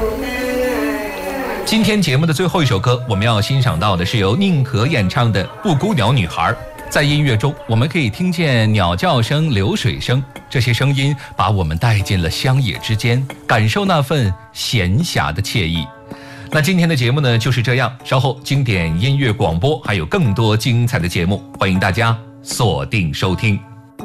今天节目的最后一首歌，我们要欣赏到的是由宁可演唱的《布谷鸟女孩》。在音乐中，我们可以听见鸟叫声、流水声，这些声音把我们带进了乡野之间，感受那份闲暇的惬意。那今天的节目呢就是这样，稍后经典音乐广播还有更多精彩的节目，欢迎大家锁定收听。